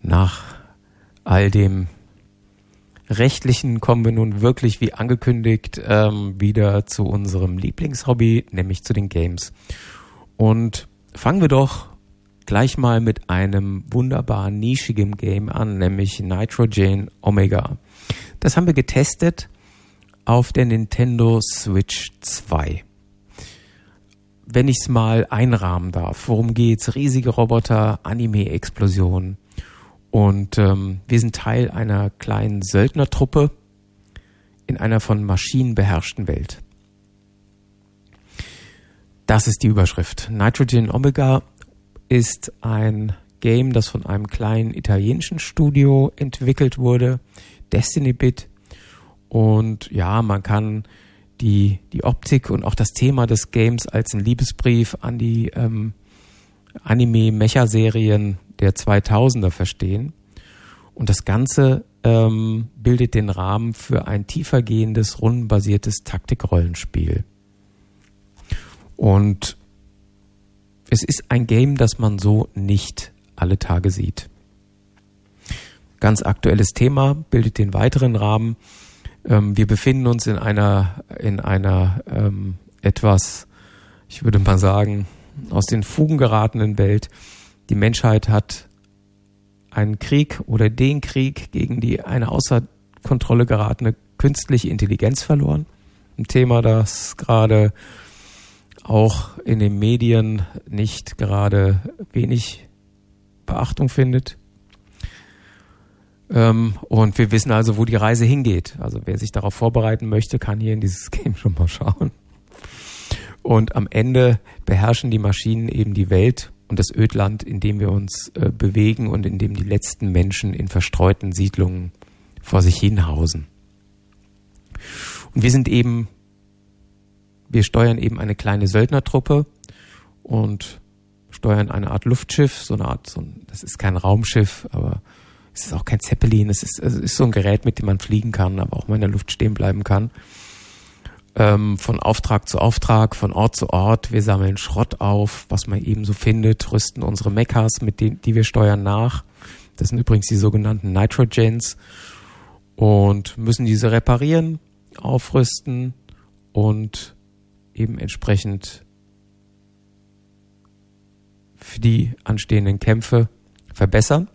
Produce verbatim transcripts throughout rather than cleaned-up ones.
nach all dem Rechtlichen kommen wir nun wirklich, wie angekündigt, ähm, wieder zu unserem Lieblingshobby, nämlich zu den Games. Und fangen wir doch gleich mal mit einem wunderbar nischigen Game an, nämlich Nitrogen Omega. Das haben wir getestet auf der Nintendo Switch zwei. Wenn ich es mal einrahmen darf, worum geht's? Riesige Roboter, Anime-Explosionen. Und ähm, wir sind Teil einer kleinen Söldnertruppe in einer von Maschinen beherrschten Welt. Das ist die Überschrift. Nitrogen Omega ist ein Game, das von einem kleinen italienischen Studio entwickelt wurde, Destiny Bit. Und ja, man kann die, die Optik und auch das Thema des Games als einen Liebesbrief an die ähm, Anime-Mecha-Serien der zweitausender verstehen. Und das Ganze ähm, bildet den Rahmen für ein tiefergehendes, rundenbasiertes Taktikrollenspiel. Und es ist ein Game, das man so nicht alle Tage sieht. Ganz aktuelles Thema, bildet den weiteren Rahmen. Ähm, wir befinden uns in einer, in einer ähm, etwas, ich würde mal sagen, aus den Fugen geratenen Welt. Die Menschheit hat einen Krieg oder den Krieg gegen die eine außer Kontrolle geratene künstliche Intelligenz verloren. Ein Thema, das gerade auch in den Medien nicht gerade wenig Beachtung findet. Ähm, und wir wissen also, wo die Reise hingeht. Also wer sich darauf vorbereiten möchte, kann hier in dieses Game schon mal schauen. Und am Ende beherrschen die Maschinen eben die Welt und das Ödland, in dem wir uns äh, bewegen und in dem die letzten Menschen in verstreuten Siedlungen vor sich hinhausen. Und wir sind eben, wir steuern eben eine kleine Söldnertruppe und steuern eine Art Luftschiff, so eine Art, so ein, das ist kein Raumschiff, aber es ist auch kein Zeppelin, es ist, es ist so ein Gerät, mit dem man fliegen kann, aber auch mal in der Luft stehen bleiben kann. Ähm, von Auftrag zu Auftrag, von Ort zu Ort. Wir sammeln Schrott auf, was man eben so findet, rüsten unsere Mechas, mit denen, die wir steuern, nach. Das sind übrigens die sogenannten Nitrogens und müssen diese reparieren, aufrüsten und eben entsprechend für die anstehenden Kämpfe verbessern.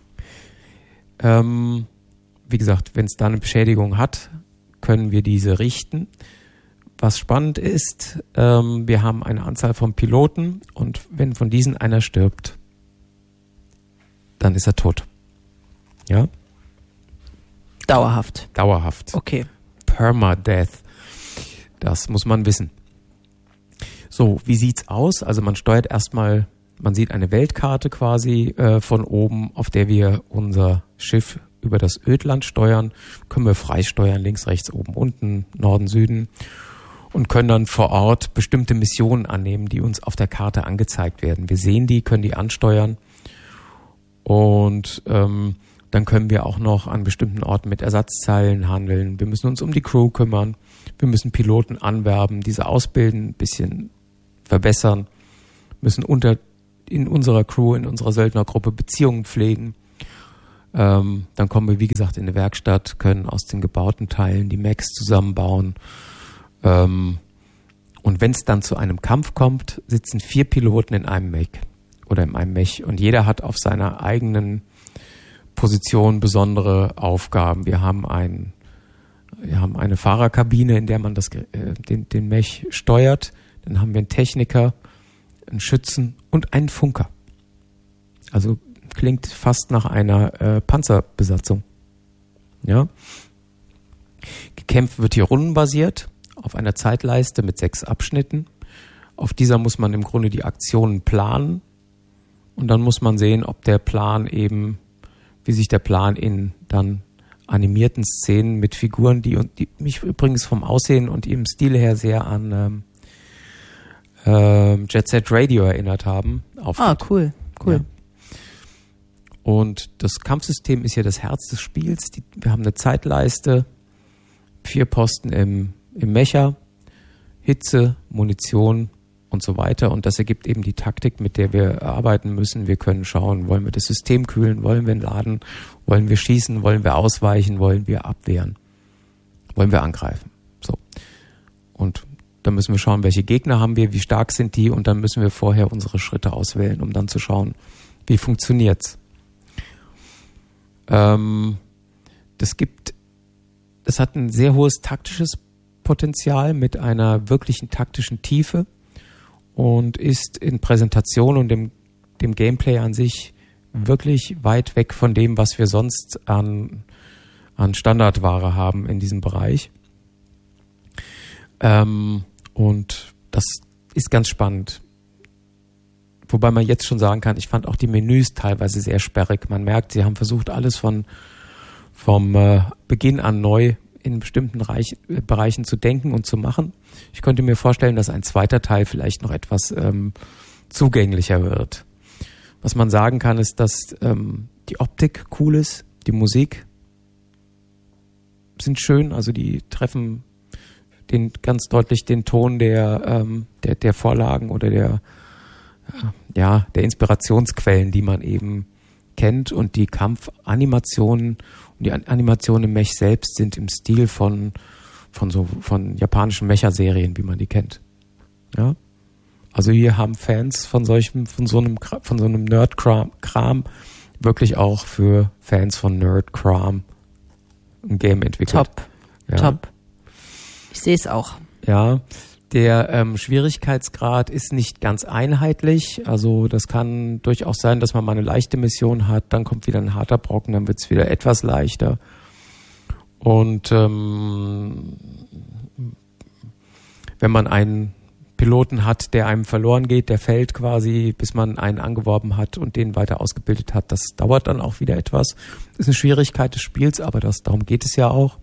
Ähm, wie gesagt, wenn es da eine Beschädigung hat, können wir diese richten. Was spannend ist, ähm, wir haben eine Anzahl von Piloten und wenn von diesen einer stirbt, dann ist er tot. Ja? Dauerhaft. Dauerhaft. Okay. Permadeath. Das muss man wissen. So, wie sieht's aus? Also man steuert erstmal, man sieht eine Weltkarte quasi äh, von oben, auf der wir unser Schiff über das Ödland steuern. Können wir frei steuern, links, rechts, oben, unten, Norden, Süden. Und können dann vor Ort bestimmte Missionen annehmen, die uns auf der Karte angezeigt werden. Wir sehen die, können die ansteuern und ähm, dann können wir auch noch an bestimmten Orten mit Ersatzteilen handeln. Wir müssen uns um die Crew kümmern, wir müssen Piloten anwerben, diese ausbilden, ein bisschen verbessern, müssen unter in unserer Crew, in unserer Söldnergruppe Beziehungen pflegen. Ähm, dann kommen wir, wie gesagt, in eine Werkstatt, können aus den gebauten Teilen die Mechs zusammenbauen. Ähm, und wenn es dann zu einem Kampf kommt, sitzen vier Piloten in einem Mech oder in einem Mech und jeder hat auf seiner eigenen Position besondere Aufgaben. Wir haben ein, wir haben eine Fahrerkabine, in der man das, äh, den, den Mech steuert. Dann haben wir einen Techniker, einen Schützen und einen Funker. Also klingt fast nach einer äh, Panzerbesatzung. Ja. Gekämpft wird hier rundenbasiert auf einer Zeitleiste mit sechs Abschnitten. Auf dieser muss man im Grunde die Aktionen planen und dann muss man sehen, ob der Plan eben, wie sich der Plan in dann animierten Szenen mit Figuren, die, die mich übrigens vom Aussehen und ihrem Stil her sehr an ähm, äh, Jet Set Radio erinnert haben. Auftritt. Ah, cool, cool. Ja. Und das Kampfsystem ist ja das Herz des Spiels. Die, wir haben eine Zeitleiste, vier Posten im, im Mecha, Hitze, Munition, und so weiter. Und das ergibt eben die Taktik, mit der wir arbeiten müssen. Wir können schauen, wollen wir das System kühlen, wollen wir laden, wollen wir schießen, wollen wir ausweichen, wollen wir abwehren, wollen wir angreifen. So. Und dann müssen wir schauen, welche Gegner haben wir, wie stark sind die, und dann müssen wir vorher unsere Schritte auswählen, um dann zu schauen, wie funktioniert's. Ähm, das gibt, das hat ein sehr hohes taktisches Potenzial mit einer wirklichen taktischen Tiefe und ist in Präsentation und dem, dem Gameplay an sich wirklich weit weg von dem, was wir sonst an, an Standardware haben in diesem Bereich. Ähm, und das ist ganz spannend. Wobei man jetzt schon sagen kann, ich fand auch die Menüs teilweise sehr sperrig. Man merkt, sie haben versucht, alles von vom äh, Beginn an neu in bestimmten Reich, äh, Bereichen zu denken und zu machen. Ich könnte mir vorstellen, dass ein zweiter Teil vielleicht noch etwas ähm, zugänglicher wird. Was man sagen kann, ist, dass ähm, die Optik cool ist, die Musik sind schön, also die treffen den ganz deutlich den Ton der ähm, der, der Vorlagen oder der äh, ja der Inspirationsquellen, die man eben kennt, und die Kampfanimationen und die Animationen im Mech selbst sind im Stil von von so von japanischen Mecha-Serien, wie man die kennt. Ja, also hier haben Fans von solchem von so einem von so einem Nerd-Kram wirklich auch für Fans von Nerd-Kram ein Game entwickelt. Top, ja. top. Ich sehe es auch. Ja, der ähm, Schwierigkeitsgrad ist nicht ganz einheitlich. Also das kann durchaus sein, dass man mal eine leichte Mission hat, dann kommt wieder ein harter Brocken, dann wird es wieder etwas leichter. Und ähm, wenn man einen Piloten hat, der einem verloren geht, der fällt quasi, bis man einen angeworben hat und den weiter ausgebildet hat, das dauert dann auch wieder etwas. Das ist eine Schwierigkeit des Spiels, aber das, darum geht es ja auch.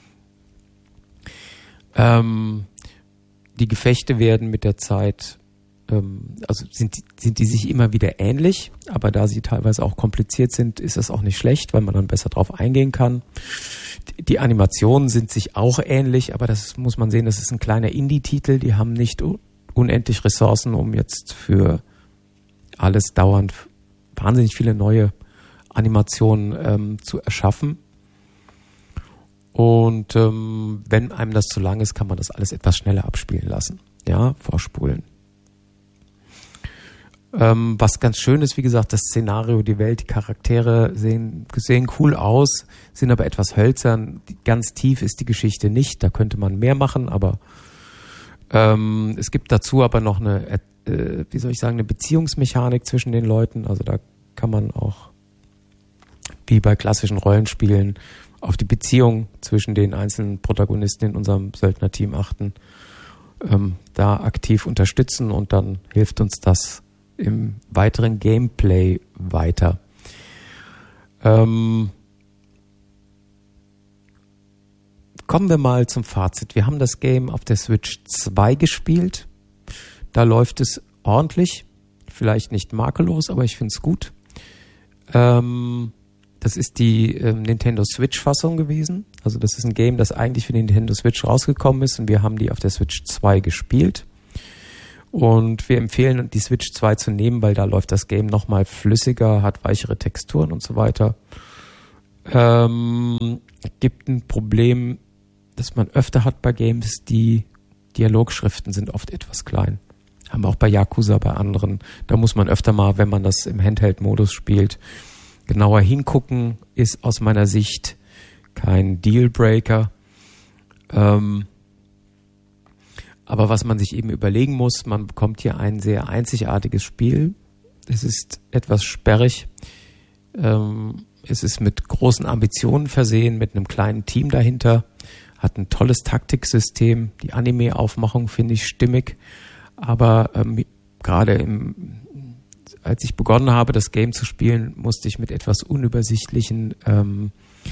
Ähm, die Gefechte werden mit der Zeit, ähm, also sind, sind die sich immer wieder ähnlich, aber da sie teilweise auch kompliziert sind, ist das auch nicht schlecht, weil man dann besser drauf eingehen kann. Die, die Animationen sind sich auch ähnlich, aber das muss man sehen, das ist ein kleiner Indie-Titel, die haben nicht unendlich Ressourcen, um jetzt für alles dauernd wahnsinnig viele neue Animationen ähm, zu erschaffen. Und ähm, wenn einem das zu lang ist, kann man das alles etwas schneller abspielen lassen. Ja, vorspulen. Ähm, was ganz schön ist, wie gesagt, das Szenario, die Welt, die Charaktere sehen, sehen cool aus, sind aber etwas hölzern. Ganz tief ist die Geschichte nicht, da könnte man mehr machen, aber ähm, es gibt dazu aber noch eine, äh, wie soll ich sagen, eine Beziehungsmechanik zwischen den Leuten. Also da kann man auch, wie bei klassischen Rollenspielen, auf die Beziehung zwischen den einzelnen Protagonisten in unserem Söldnerteam achten, ähm, da aktiv unterstützen, und dann hilft uns das im weiteren Gameplay weiter. Ähm, kommen wir mal zum Fazit. Wir haben das Game auf der Switch zwei gespielt. Da läuft es ordentlich, vielleicht nicht makellos, aber ich finde es gut. Ähm, Das ist die ähm, Nintendo Switch-Fassung gewesen. Also das ist ein Game, das eigentlich für die Nintendo Switch rausgekommen ist, und wir haben die auf der Switch zwei gespielt. Und wir empfehlen, die Switch zwei zu nehmen, weil da läuft das Game nochmal flüssiger, hat weichere Texturen und so weiter. Ähm, gibt ein Problem, das man öfter hat bei Games, die Dialogschriften sind oft etwas klein. Haben wir auch bei Yakuza, bei anderen. Da muss man öfter mal, wenn man das im Handheld-Modus spielt, genauer hingucken, ist aus meiner Sicht kein Dealbreaker. Ähm, aber was man sich eben überlegen muss, man bekommt hier ein sehr einzigartiges Spiel. Es ist etwas sperrig. Ähm, es ist mit großen Ambitionen versehen, mit einem kleinen Team dahinter. Hat ein tolles Taktiksystem. Die Anime-Aufmachung finde ich stimmig. Aber ähm, gerade im als ich begonnen habe, das Game zu spielen, musste ich mit etwas unübersichtlichen, ähm,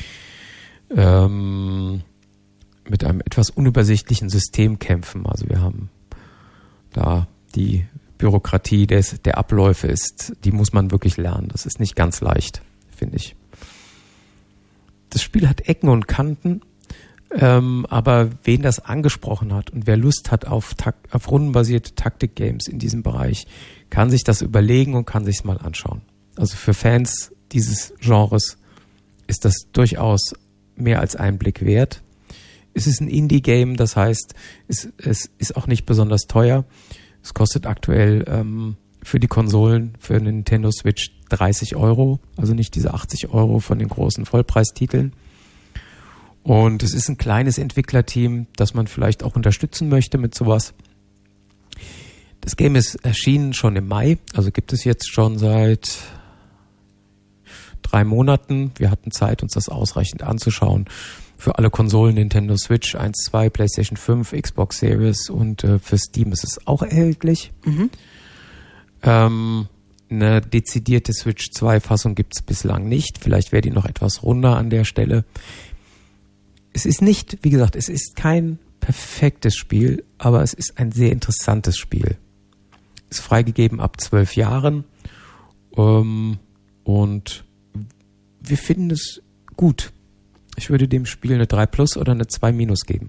ähm, mit einem etwas unübersichtlichen System kämpfen. Also wir haben da die Bürokratie des, der Abläufe ist, die muss man wirklich lernen. Das ist nicht ganz leicht, finde ich. Das Spiel hat Ecken und Kanten. Ähm, aber wen das angesprochen hat und wer Lust hat auf, Tak- auf rundenbasierte Taktik-Games in diesem Bereich, kann sich das überlegen und kann sich es mal anschauen. Also für Fans dieses Genres ist das durchaus mehr als einen Blick wert. Es ist ein Indie-Game, das heißt, es, es ist auch nicht besonders teuer. Es kostet aktuell ähm, für die Konsolen, für eine Nintendo Switch dreißig Euro, also nicht diese achtzig Euro von den großen Vollpreistiteln. Und es ist ein kleines Entwicklerteam, das man vielleicht auch unterstützen möchte mit sowas. Das Game ist erschienen schon im Mai, also gibt es jetzt schon seit drei Monaten. Wir hatten Zeit, uns das ausreichend anzuschauen. Für alle Konsolen Nintendo Switch eins, zwei, PlayStation fünf, Xbox Series und äh, für Steam ist es auch erhältlich. Mhm. Ähm, eine dezidierte Switch zwei Fassung gibt es bislang nicht. Vielleicht wäre die noch etwas runder an der Stelle. Es ist nicht, wie gesagt, es ist kein perfektes Spiel, aber es ist ein sehr interessantes Spiel. Ist freigegeben ab zwölf Jahren ähm, und wir finden es gut. Ich würde dem Spiel eine drei plus oder eine zwei minus geben.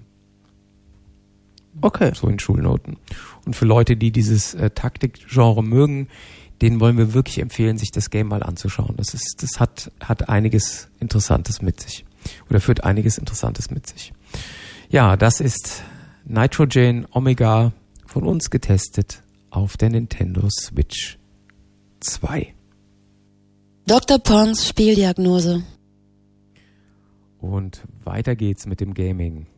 Okay. So in Schulnoten. Und für Leute, die dieses äh, Taktik-Genre mögen, denen wollen wir wirklich empfehlen, sich das Game mal anzuschauen. Das ist, das hat, hat einiges Interessantes mit sich. Oder führt einiges Interessantes mit sich. Ja, das ist Nitrogen Omega von uns getestet auf der Nintendo Switch zwei. Doktor Pongs Spieldiagnose. Und weiter geht's mit dem Gaming.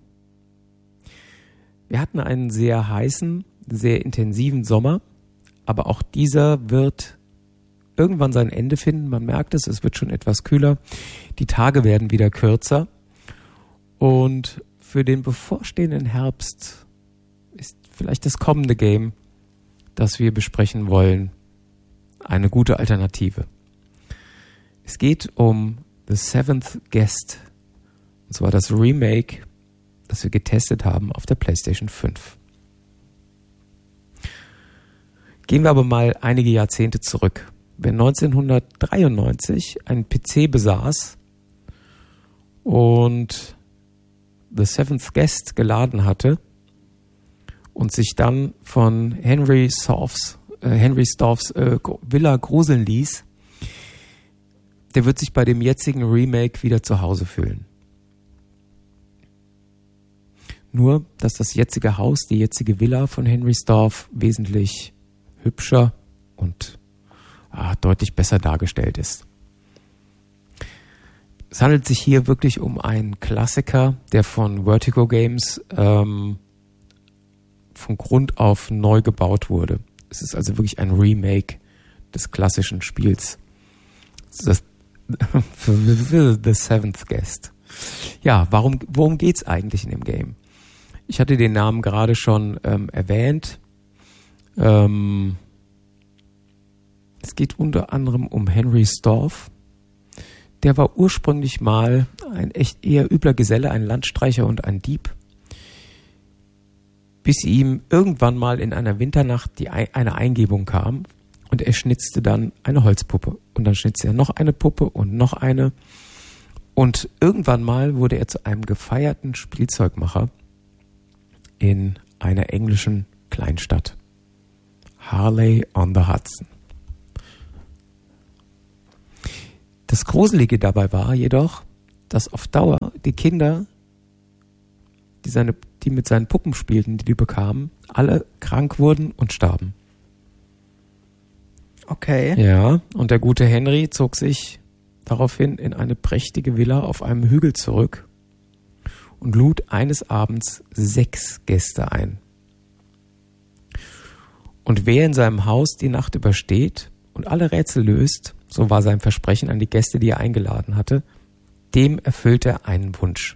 Wir hatten einen sehr heißen, sehr intensiven Sommer, aber auch dieser wird irgendwann sein Ende finden. Man merkt es, es wird schon etwas kühler. Die Tage werden wieder kürzer. Und für den bevorstehenden Herbst ist vielleicht das kommende Game, das wir besprechen wollen, eine gute Alternative. Es geht um The Seventh Guest. Und zwar das Remake, das wir getestet haben auf der PlayStation fünf. Gehen wir aber mal einige Jahrzehnte zurück. Wer neunzehnhundertdreiundneunzig einen P C besaß und The Seventh Guest geladen hatte und sich dann von Henry Storffs, äh, Henry Storffs äh, Villa gruseln ließ, der wird sich bei dem jetzigen Remake wieder zu Hause fühlen. Nur, dass das jetzige Haus, die jetzige Villa von Henry Storff wesentlich hübscher und ah, deutlich besser dargestellt ist. Es handelt sich hier wirklich um einen Klassiker, der von Vertigo Games ähm, von Grund auf neu gebaut wurde. Es ist also wirklich ein Remake des klassischen Spiels. Das The Seventh Guest. Ja, warum, worum geht's eigentlich in dem Game? Ich hatte den Namen gerade schon ähm, erwähnt. Ähm, es geht unter anderem um Henry Storff. Der war ursprünglich mal ein echt eher übler Geselle, ein Landstreicher und ein Dieb. Bis ihm irgendwann mal in einer Winternacht die, eine Eingebung kam und er schnitzte dann eine Holzpuppe. Und dann schnitzte er noch eine Puppe und noch eine. Und irgendwann mal wurde er zu einem gefeierten Spielzeugmacher in einer englischen Kleinstadt. Harley on the Hudson. Das Gruselige dabei war jedoch, dass auf Dauer die Kinder, die, seine, die mit seinen Puppen spielten, die die bekamen, alle krank wurden und starben. Okay. Ja, und der gute Henry zog sich daraufhin in eine prächtige Villa auf einem Hügel zurück und lud eines Abends sechs Gäste ein. Und wer in seinem Haus die Nacht übersteht und alle Rätsel löst, so war sein Versprechen an die Gäste, die er eingeladen hatte, dem erfüllt er einen Wunsch.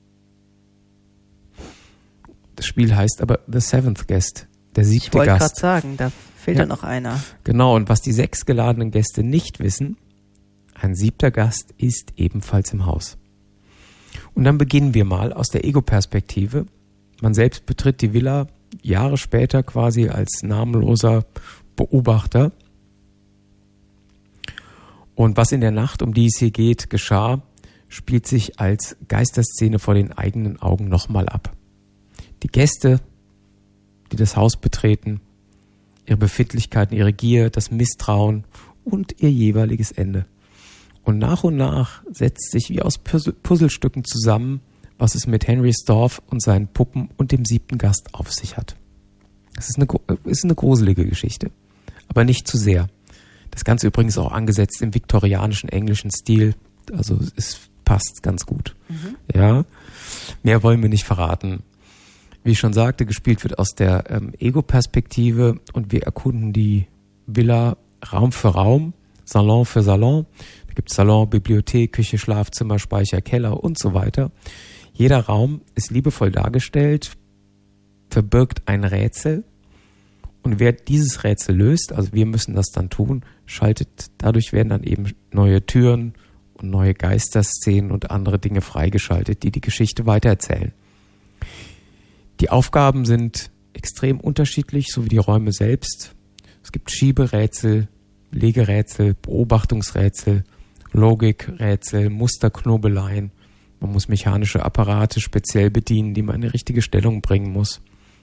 Das Spiel heißt aber The Seventh Guest, der siebte Gast. Ich wollte gerade sagen, da fehlt ja noch einer. Genau, und was die sechs geladenen Gäste nicht wissen, ein siebter Gast ist ebenfalls im Haus. Und dann beginnen wir mal aus der Ego-Perspektive. Man selbst betritt die Villa Jahre später quasi als namenloser Beobachter. Und was in der Nacht, um die es hier geht, geschah, spielt sich als Geisterszene vor den eigenen Augen nochmal ab. Die Gäste, die das Haus betreten, ihre Befindlichkeiten, ihre Gier, das Misstrauen und ihr jeweiliges Ende. Und nach und nach setzt sich wie aus Puzzlestücken zusammen, was es mit Henrys Dorf und seinen Puppen und dem siebten Gast auf sich hat. Das ist eine, ist eine gruselige Geschichte, aber nicht zu sehr. Das Ganze übrigens auch angesetzt im viktorianischen englischen Stil, also es passt ganz gut. Mhm. Ja, mehr wollen wir nicht verraten. Wie ich schon sagte, gespielt wird aus der ähm, Ego-Perspektive und wir erkunden die Villa Raum für Raum, Salon für Salon. Da gibt es Salon, Bibliothek, Küche, Schlafzimmer, Speicher, Keller und so weiter. Jeder Raum ist liebevoll dargestellt, verbirgt ein Rätsel und wer dieses Rätsel löst, also wir müssen das dann tun, schaltet, dadurch werden dann eben neue Türen und neue Geisterszenen und andere Dinge freigeschaltet, die die Geschichte weitererzählen. Die Aufgaben sind extrem unterschiedlich, so wie die Räume selbst. Es gibt Schieberätsel, Legerätsel, Beobachtungsrätsel, Logikrätsel, Musterknobeleien. Man muss mechanische Apparate speziell bedienen, die man in die richtige Stellung bringen muss.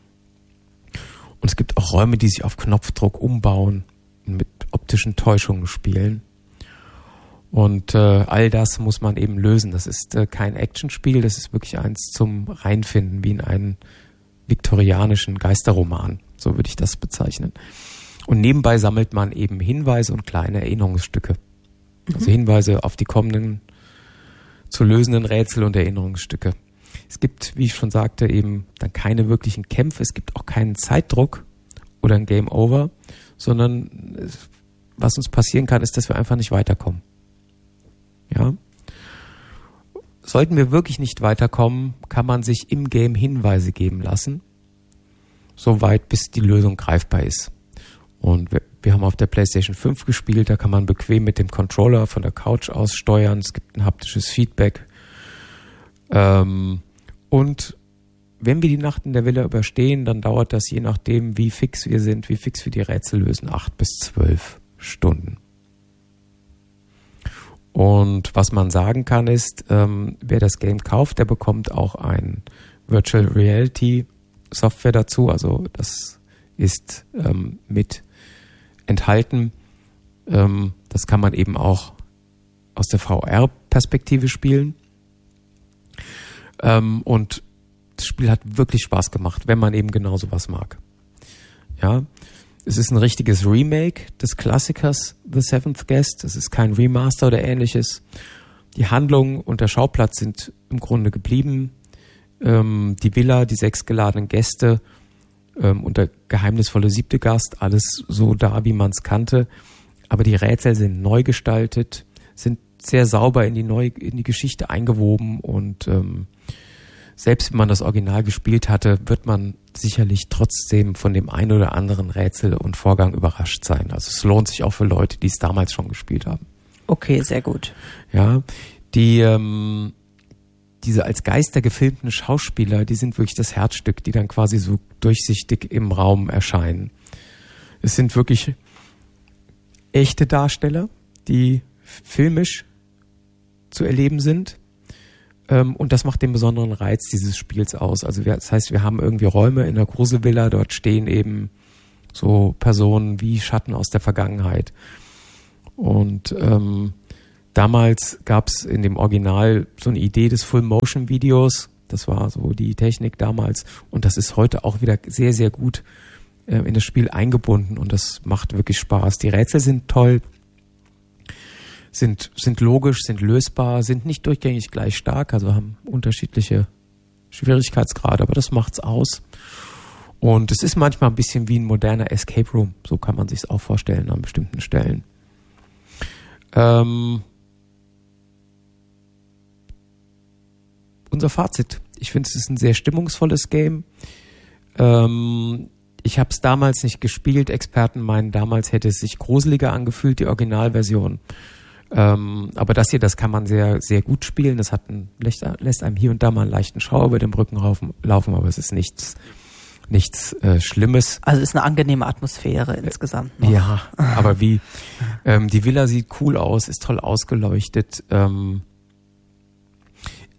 Und es gibt auch Räume, die sich auf Knopfdruck umbauen und mit optischen Täuschungen spielen. Und äh, all das muss man eben lösen. Das ist äh, kein Actionspiel, das ist wirklich eins zum Reinfinden, wie in einen viktorianischen Geisterroman. So würde ich das bezeichnen. Und nebenbei sammelt man eben Hinweise und kleine Erinnerungsstücke. Mhm. Also Hinweise auf die kommenden zu lösenden Rätsel und Erinnerungsstücke. Es gibt, wie ich schon sagte, eben dann keine wirklichen Kämpfe. Es gibt auch keinen Zeitdruck oder ein Game Over, sondern es, was uns passieren kann, ist, dass wir einfach nicht weiterkommen. Ja. Sollten wir wirklich nicht weiterkommen, kann man sich im Game Hinweise geben lassen, soweit bis die Lösung greifbar ist. Und wir, wir haben auf der PlayStation fünf gespielt, da kann man bequem mit dem Controller von der Couch aus steuern. Es gibt ein haptisches Feedback. Ähm, und wenn wir die Nacht in der Villa überstehen, dann dauert das, je nachdem, wie fix wir sind, wie fix wir die Rätsel lösen, acht bis zwölf Stunden. Und was man sagen kann ist, ähm, wer das Game kauft, der bekommt auch ein Virtual Reality Software dazu. Also das ist ähm, mit enthalten. Ähm, das kann man eben auch aus der V R-Perspektive spielen. Ähm, und das Spiel hat wirklich Spaß gemacht, wenn man eben genau sowas mag. Ja. Es ist ein richtiges Remake des Klassikers The Seventh Guest. Es ist kein Remaster oder ähnliches. Die Handlung und der Schauplatz sind im Grunde geblieben. Ähm, die Villa, die sechs geladenen Gäste ähm, und der geheimnisvolle siebte Gast, alles so da, wie man es kannte. Aber die Rätsel sind neu gestaltet, sind sehr sauber in die, neu, in die Geschichte eingewoben und ähm, selbst wenn man das Original gespielt hatte, wird man sicherlich trotzdem von dem einen oder anderen Rätsel und Vorgang überrascht sein. Also es lohnt sich auch für Leute, die es damals schon gespielt haben. Okay, sehr gut. Ja, die ähm, diese als Geister gefilmten Schauspieler, die sind wirklich das Herzstück, die dann quasi so durchsichtig im Raum erscheinen. Es sind wirklich echte Darsteller, die filmisch zu erleben sind. Und das macht den besonderen Reiz dieses Spiels aus. Also wir, das heißt, wir haben irgendwie Räume in der Gruselvilla, dort stehen eben so Personen wie Schatten aus der Vergangenheit. Und ähm, damals gab es in dem Original so eine Idee des Full-Motion-Videos. Das war so die Technik damals. Und das ist heute auch wieder sehr, sehr gut äh, in das Spiel eingebunden. Und das macht wirklich Spaß. Die Rätsel sind toll. Sind, sind logisch, sind lösbar, sind nicht durchgängig gleich stark, also haben unterschiedliche Schwierigkeitsgrade, aber das macht's aus. Und es ist manchmal ein bisschen wie ein moderner Escape Room, so kann man sich's auch vorstellen an bestimmten Stellen. Ähm, unser Fazit. Ich finde, es ist ein sehr stimmungsvolles Game. Ähm, ich habe es damals nicht gespielt. Experten meinen, damals hätte es sich gruseliger angefühlt, die Originalversion. Ähm, aber das hier, das kann man sehr, sehr gut spielen. Das hat ein, lässt einem hier und da mal einen leichten Schauer über den Rücken laufen, laufen aber es ist nichts, nichts äh, Schlimmes. Also es ist eine angenehme Atmosphäre äh, insgesamt noch. Ja, aber wie? Ähm, die Villa sieht cool aus, ist toll ausgeleuchtet. Ähm,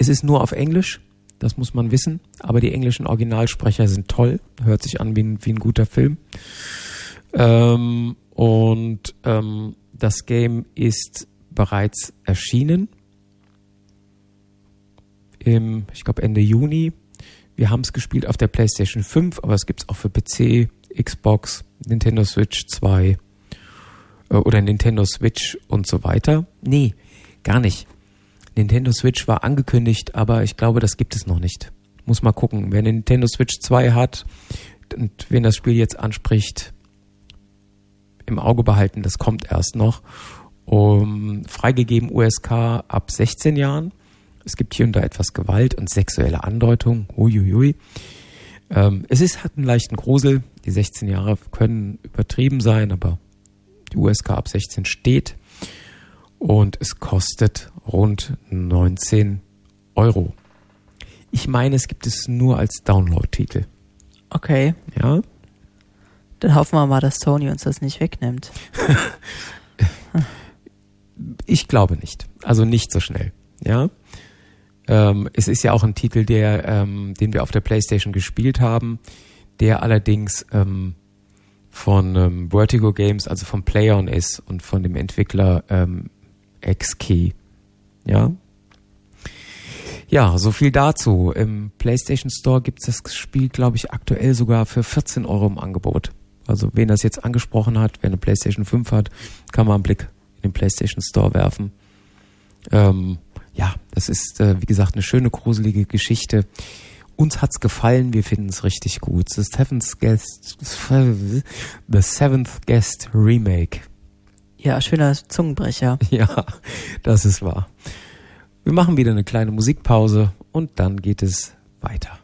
Es ist nur auf Englisch, das muss man wissen, aber die englischen Originalsprecher sind toll, hört sich an wie ein, wie ein guter Film. Ähm, und ähm, das Game ist bereits erschienen im, ich glaube Ende Juni. Wir haben es gespielt auf der PlayStation fünf, aber es gibt es auch für P C, Xbox, Nintendo Switch zwei äh, oder Nintendo Switch und so weiter. Nee, gar nicht. Nintendo Switch war angekündigt, aber ich glaube, das gibt es noch nicht. Muss mal gucken. Wer eine Nintendo Switch zwei hat und wen das Spiel jetzt anspricht, im Auge behalten, das kommt erst noch. Um, freigegeben U S K ab sechzehn Jahren. Es gibt hier und da etwas Gewalt und sexuelle Andeutung. Uiuiui. Ähm, es ist, hat einen leichten Grusel. Die sechzehn Jahre können übertrieben sein, aber die U S K ab sechzehn steht. Und es kostet rund neunzehn Euro. Ich meine, es gibt es nur als Download-Titel. Okay. Ja. Dann hoffen wir mal, dass Sony uns das nicht wegnimmt. Ich glaube nicht. Also nicht so schnell. Ja. Ähm, es ist ja auch ein Titel, der, ähm, den wir auf der PlayStation gespielt haben, der allerdings ähm, von ähm, Vertigo Games, also von PlayOn ist und von dem Entwickler ähm, X-Key. Ja. Ja, so viel dazu. Im PlayStation Store gibt es das Spiel, glaube ich, aktuell sogar für vierzehn Euro im Angebot. Also wen das jetzt angesprochen hat, wer eine PlayStation fünf hat, kann mal einen Blick in den PlayStation Store werfen. Ähm, ja, das ist, äh, wie gesagt, eine schöne, gruselige Geschichte. Uns hat's gefallen, wir finden es richtig gut. The Seventh Guest, The Seventh Guest Remake. Ja, schöner Zungenbrecher. Ja, das ist wahr. Wir machen wieder eine kleine Musikpause und dann geht es weiter.